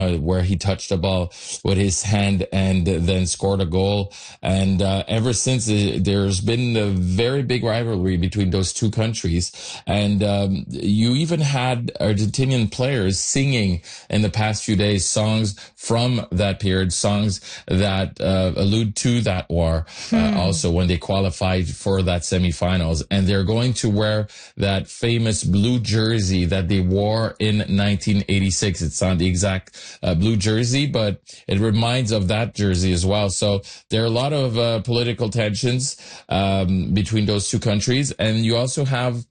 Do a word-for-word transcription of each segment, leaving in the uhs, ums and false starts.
uh, where he touched the ball with his hand and then scored a goal. And uh, ever since, uh, there's been a very big rivalry between those two countries. And um, you even had Argentinian players singing in the past few days songs from that period, songs that uh, allude to that war, uh, hmm. also when they qualified for that semifinals. And they're going to wear that famous blue jersey that they wore in nineteen eighty-six. It's not the exact uh, blue jersey, but it reminds of that jersey as well. So there are a lot of uh, political tensions um, between those two countries. And you also have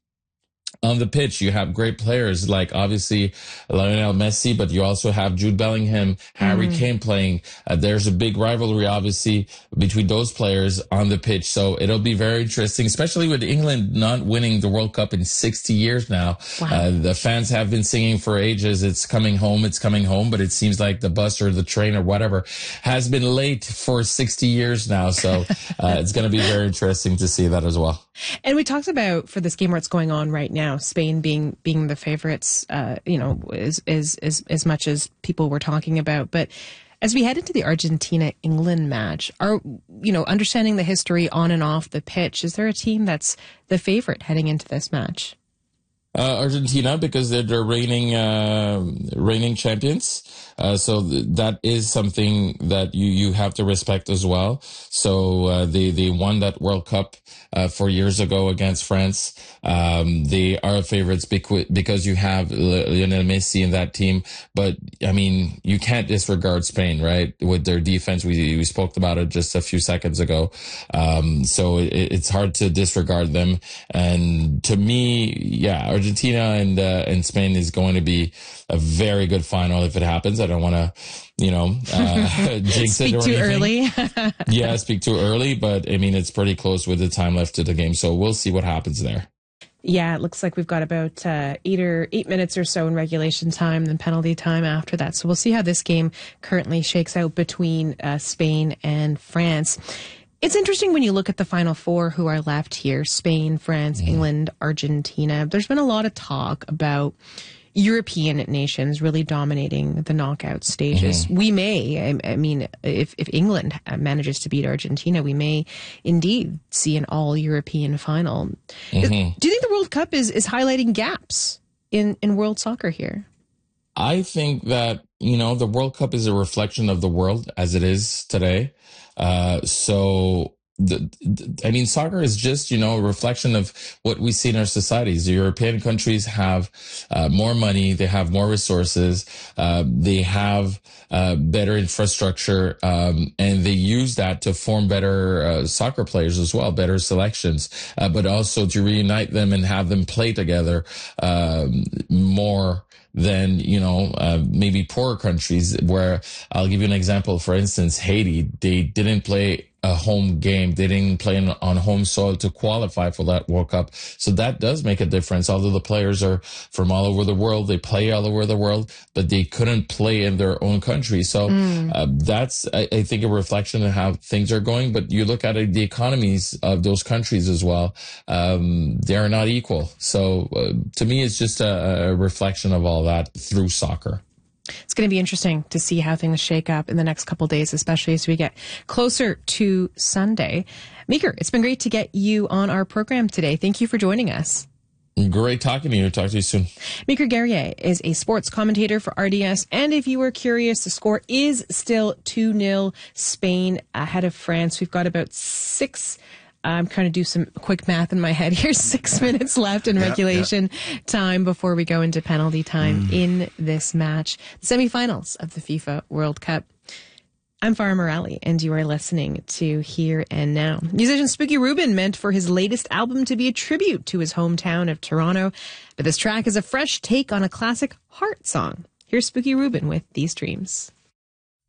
on the pitch, you have great players like obviously Lionel Messi, but you also have Jude Bellingham, Harry mm. Kane playing. Uh, there's a big rivalry, obviously, between those players on the pitch. So it'll be very interesting, especially with England not winning the World Cup in sixty years now. Wow. Uh, the fans have been singing for ages, it's coming home, it's coming home, but it seems like the bus or the train or whatever has been late for sixty years now. So uh, it's going to be very interesting to see that as well. And we talked about, for this game where it's going on right now, Spain being being the favorites, uh, you know, is, is, is, as much as people were talking about. But as we head into the Argentina-England match, are, you know, understanding the history on and off the pitch, is there a team that's the favorite heading into this match? Uh, Argentina, because they're the reigning, uh, reigning champions. Uh, so th- that is something that you, you have to respect as well. So, uh, they, they won that World Cup, uh, four years ago against France. Um, they are favorites bequ- because you have Lionel Messi in that team. But, I mean, you can't disregard Spain, right? With their defense. We, we spoke about it just a few seconds ago. Um, so it, it's hard to disregard them. And to me, yeah, Argentina and uh, and Spain is going to be a very good final if it happens. I don't want to, you know, uh, jinx speak it or too anything. early. Yeah, speak too early, but I mean, it's pretty close with the time left to the game. So we'll see what happens there. Yeah, it looks like we've got about uh, eight or eight minutes or so in regulation time, then penalty time after that. So we'll see how this game currently shakes out between uh, Spain and France. It's interesting when you look at the final four who are left here, Spain, France, mm. England, Argentina. There's been a lot of talk about European nations really dominating the knockout stages. Mm-hmm. We may, I, I mean, if, if England manages to beat Argentina, we may indeed see an all-European final. Mm-hmm. Do you think the World Cup is, is highlighting gaps in, in world soccer here? I think that, you know, the World Cup is a reflection of the world as it is today. Uh, so, the, the, I mean, soccer is just, you know, a reflection of what we see in our societies. The European countries have uh, more money, they have more resources, uh, they have uh, better infrastructure, um, and they use that to form better uh, soccer players as well, better selections, uh, but also to reunite them and have them play together uh, more than, you know, uh, maybe poorer countries where I'll give you an example. For instance, Haiti, they didn't play a home game. They didn't play on home soil to qualify for that World Cup. So that does make a difference. Although the players are from all over the world, they play all over the world, but they couldn't play in their own country. So mm. uh, that's, I, I think, a reflection of how things are going. But you look at it, the economies of those countries as well. Um, they are not equal. So uh, to me, it's just a, a reflection of all that through soccer. It's going to be interesting to see how things shake up in the next couple of days, especially as we get closer to Sunday. Meeker, it's been great to get you on our program today. Thank you for joining us. Great talking to you. Talk to you soon. Meeker Guerrier is a sports commentator for R D S. And if you were curious, the score is still two nil Spain ahead of France. We've got about six I'm trying to do some quick math in my head here. Six minutes left in regulation yeah, yeah. time before we go into penalty time mm. in this match. The semifinals of the FIFA World Cup. I'm Farah Morali, and you are listening to Here and Now. Musician Spooky Rubin meant for his latest album to be a tribute to his hometown of Toronto, but this track is a fresh take on a classic heart song. Here's Spooky Rubin with These Dreams.